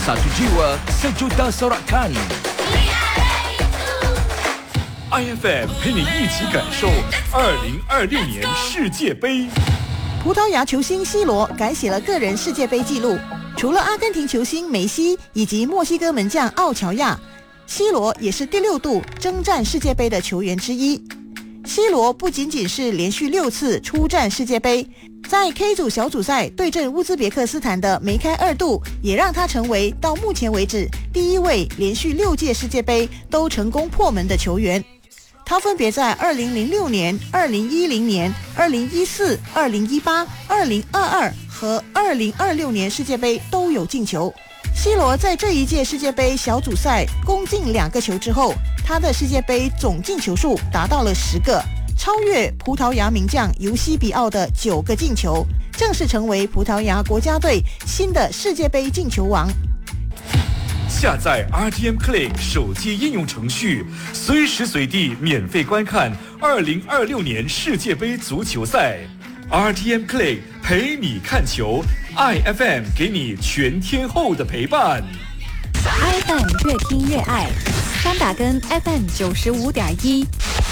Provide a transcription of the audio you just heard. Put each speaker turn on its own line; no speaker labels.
Satu jiwa, sejuta sorakan. IFM 陪你一起感受2026年世界杯。
葡萄牙球星 C 罗改写了个人世界杯纪录，除了阿根廷球星梅西以及墨西哥门将奥乔亚，C 罗也是第6度征战世界杯的球员之一。C 罗不仅仅是连续6次出战世界杯，在 K 组小组赛对阵乌兹别克斯坦的梅开2度，也让他成为到目前为止第1位连续6届世界杯都成功破门的球员。他分别在2006年、2010年、2014、2018、2022和2026年世界杯都有进球。C 罗在这一届世界杯小组赛攻进2个球之后，他的世界杯总进球数达到了10个，超越葡萄牙名将尤西比奥的9个进球，正式成为葡萄牙国家队新的世界杯进球王。
下载 RTM Click 手机应用程序，随时随地免费观看2026年世界杯足球赛。RTM Click 陪你看球 ，IFM 给你全天候的陪伴。
IFM 越听越爱，三打根 FM 95.1。